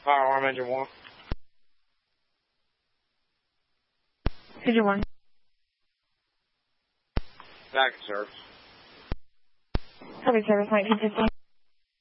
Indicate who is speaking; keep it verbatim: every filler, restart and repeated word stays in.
Speaker 1: Fire alarm engine one.
Speaker 2: Engine one.
Speaker 1: Back in service.
Speaker 2: Public service nineteen fifteen.